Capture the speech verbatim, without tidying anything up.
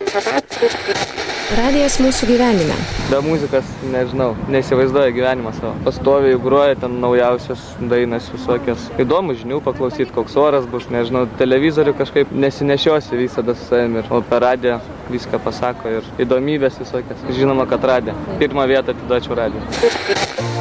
Radijas mūsų gyvenime. Be muzikas, nežinau, neįsivaizduoju gyvenimą savo. Pastoviai groja ten naujausios dainas visokios. Įdomu žinių paklausyti, koks oras bus, nežinau, televizorių kažkaip nesinešiosi visada su savimi. O per radiją viską pasako ir įdomybės visokias. Žinoma, kad radiją. Pirmą vietą atiduočiau radiją.